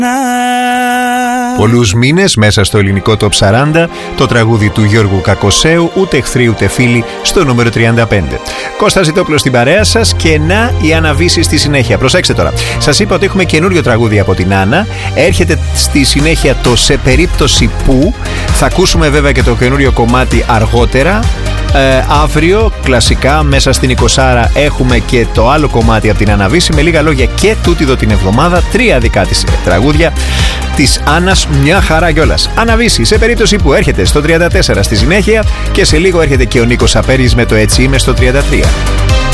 Πολλούς μήνες μέσα στο ελληνικό Top 40, το τραγούδι του Γιώργου Κακοσέου, ούτε εχθροί ούτε φίλοι, στο νούμερο 35. Κώστας Ζητόπουλος στην παρέα σας και να η Αναβίση στη συνέχεια. Προσέξτε τώρα. Σας είπα ότι έχουμε καινούριο τραγούδι από την Άννα. Έρχεται στη συνέχεια το «Σε περίπτωση που». Θα ακούσουμε βέβαια και το καινούριο κομμάτι αργότερα. Αύριο κλασικά μέσα στην 20 έχουμε και το άλλο κομμάτι από την Αναβίση. Με λίγα λόγια και τούτη εδώ την εβδομάδα 3 δικά της τραγούδια της Άννας, μια χαρά κιόλας. Αναβίση, σε περίπτωση που, έρχεται στο 34 στη συνέχεια και σε λίγο έρχεται και ο Νίκος Σαπέρης με το «Έτσι είμαι» στο 33.